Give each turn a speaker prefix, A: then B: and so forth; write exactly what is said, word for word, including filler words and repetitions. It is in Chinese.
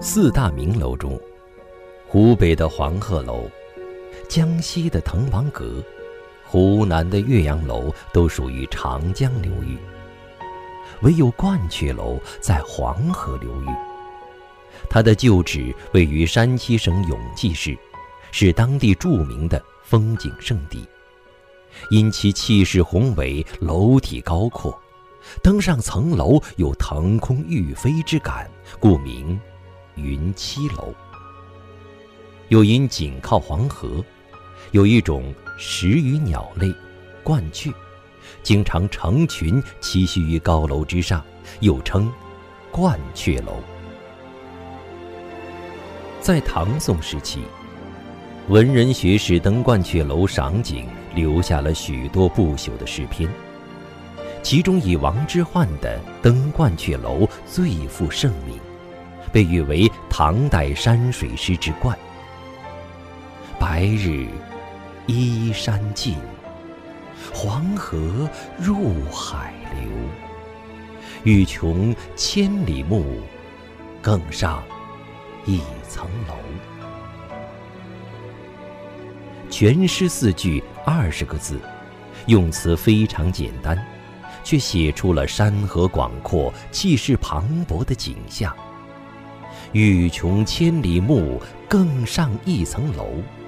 A: 四大名楼中，湖北的黄鹤楼、江西的滕王阁、湖南的岳阳楼都属于长江流域，唯有鹳雀楼在黄河流域。它的旧址位于山西省永济市，是当地著名的风景胜地。因其气势宏伟，楼体高阔，登上层楼有腾空欲飞之感，故名云栖楼。又因紧靠黄河，有一种食鱼鸟类鹳雀，经常成群栖息于高楼之上，又称鹳雀楼。在唐宋时期，文人学士登鹳雀楼赏景，留下了许多不朽的诗篇，其中以王之涣的《登鹳雀楼》最负盛名，被誉为唐代山水诗之冠。白日依山尽，黄河入海流。欲穷千里目，更上一层楼。全诗四句二十个字，用词非常简单，却写出了山河广阔、气势磅礴的景象。欲穷千里目，更上一层楼。